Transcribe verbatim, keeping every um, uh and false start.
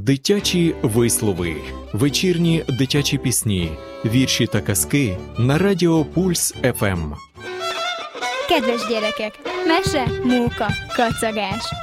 Дитячі вислови, вечірні дитячі пісні, вірші та казки на Радіо Пульс еф ем. Kedves gyerekek, mese, móka, kacagás.